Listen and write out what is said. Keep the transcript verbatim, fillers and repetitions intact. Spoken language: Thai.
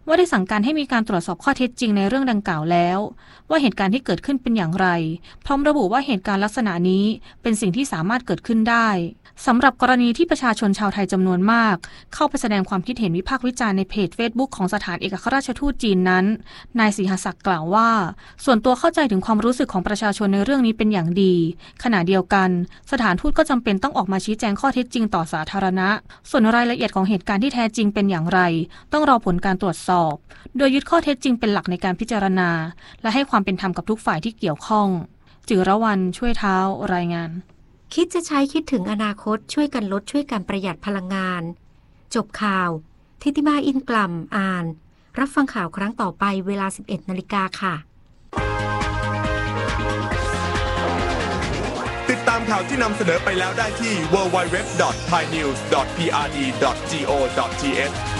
ว่าได้สั่งการให้มีการตรวจสอบข้อเท็จจริงในเรื่องดังกล่าวแล้วว่าเหตุการณ์ที่เกิดขึ้นเป็นอย่างไรพร้อมระบุว่าเหตุการณ์ลักษณะนี้เป็นสิ่งที่สามารถเกิดขึ้นได้สำหรับกรณีที่ประชาชนชาวไทยจำนวนมากเข้าไปแสดงความคิดเห็นวิพากษ์วิจารณ์ในเพจ Facebook ของสถานเอกอัครราชทูตจีนนั้นนายศรีหศักดิ์กล่าวว่าส่วนตัวเข้าใจถึงความรู้สึกของประชาชนในเรื่องนี้เป็นอย่างดีขณะเดียวกันสถานทูตก็จำเป็นต้องออกมาชี้แจงข้อเท็จจริงต่อสาธารณะส่วนรายละเอียดของเหตุการณ์ที่แท้จริงเป็นอย่างไรต้องรอผลการตรวจสอบโดยยึดข้อเท็จจริงเป็นหลักในการพิจารณาและให้ความเป็นธรรมกับทุกฝ่ายที่เกี่ยวข้องจิรวรรณช่วยเท้ารายงานคิดจะใช้คิดถึงอนาคตช่วยกันลดช่วยกันประหยัดพลังงานจบข่าวทิติมาอินกล่ำอ่านรับฟังข่าวครั้งต่อไปเวลา สิบเอ็ดนาฬิกา ค่ะติดตามข่าวที่นำเสนอไปแล้วได้ที่ ดับเบิลยู ดับเบิลยู ดับเบิลยู ดอท ไทยนิวส์ ดอท พี อาร์ ดี ดอท จี โอ ดอท ที เอช